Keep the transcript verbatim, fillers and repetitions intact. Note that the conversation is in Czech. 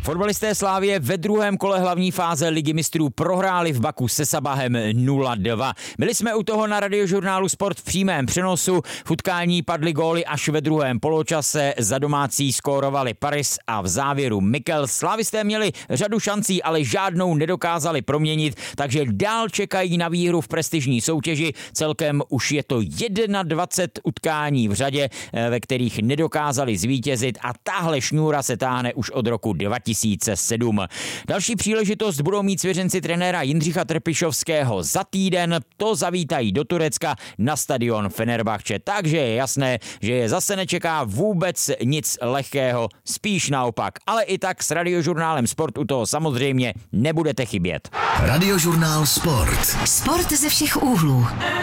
Fotbalisté Slavie ve druhém kole hlavní fáze Ligy mistrů prohráli v Baku se Sabahem nula dva. Byli jsme u toho na Radiožurnálu Sport v přímém přenosu. V utkání padly góly až ve druhém poločase. Za domácí skórovali Paris a v závěru Mikel. Slavisté měli řadu šancí, ale žádnou nedokázali proměnit, takže dál čekají na výhru v prestižní soutěži. Celkem už je to dvacet jedna utkání v řadě, ve kterých nedokázali zvítězit a tahle šňůra se táhne už od roku dva tisíce sedm. Další příležitost budou mít svěřenci trenéra Jindřicha Trpišovského za týden. To zavítají do Turecka na stadion Fenerbahče. Takže je jasné, že je zase nečeká vůbec nic lehkého, spíš naopak. Ale i tak s Radiožurnálem Sport u toho samozřejmě nebudete chybět. Radiožurnál Sport. Sport ze všech úhlů.